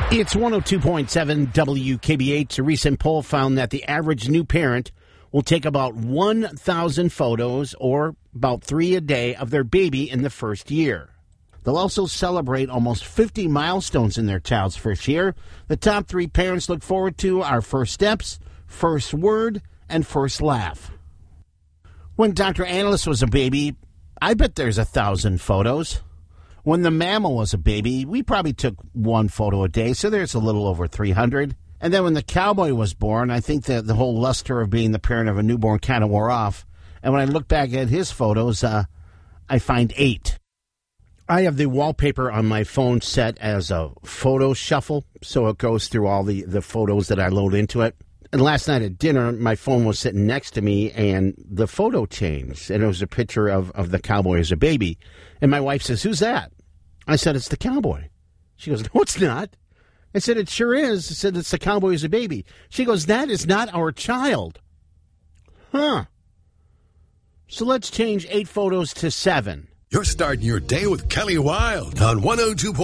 It's 102.7 WKBH. A recent poll found that the average new parent will take about 1,000 photos, or about 3 a day, of their baby in the first year. They'll also celebrate almost 50 milestones in their child's first year. The top 3 parents look forward to are first steps, first word, and first laugh. When Dr. Analyst was a baby, I bet there's 1,000 photos. When the mammal was a baby, we probably took 1 photo a day, so there's a little over 300. And then when the cowboy was born, I think that the whole luster of being the parent of a newborn kind of wore off. And when I look back at his photos, I find 8. I have the wallpaper on my phone set as a photo shuffle, so it goes through all the photos that I load into it. And last night at dinner, my phone was sitting next to me, and the photo changed, and it was a picture of the cowboy as a baby. And my wife says, "Who's that?" I said, "It's the cowboy." She goes, "No, it's not." I said, "It sure is." I said, "It's the cowboy as a baby." She goes, "That is not our child." Huh. So let's change 8 photos to 7. You're starting your day with Kelly Wilde on 102.